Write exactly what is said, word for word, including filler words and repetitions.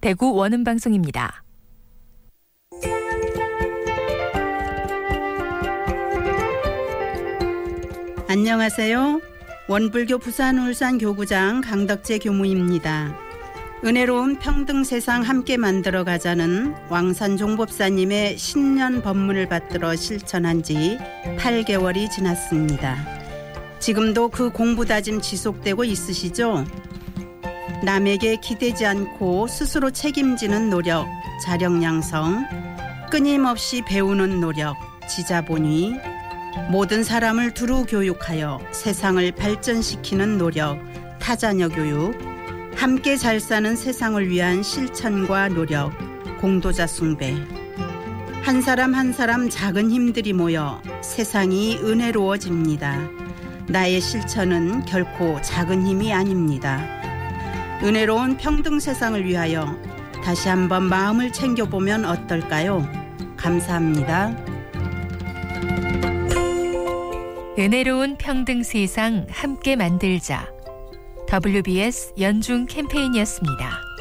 대구 원음방송입니다. 안녕하세요. 원불교 부산 울산 교구장 강덕재 교무입니다. 은혜로운 평등 세상 함께 만들어 가자는 왕산 종법사님의 신년 법문을 받들어 실천한 지 팔 개월이 지났습니다. 지금도 그 공부 다짐 지속되고 있으시죠? 남에게 기대지 않고 스스로 책임지는 노력, 자력양성, 끊임없이 배우는 노력, 지자본위, 모든 사람을 두루 교육하여 세상을 발전시키는 노력, 타자녀 교육, 함께 잘 사는 세상을 위한 실천과 노력, 공도자 숭배. 한 사람 한 사람 작은 힘들이 모여 세상이 은혜로워집니다. 나의 실천은 결코 작은 힘이 아닙니다. 은혜로운 평등 세상을 위하여 다시 한번 마음을 챙겨보면 어떨까요? 감사합니다. 은혜로운 평등 세상 함께 만들자. 더블유비에스 연중 캠페인이었습니다.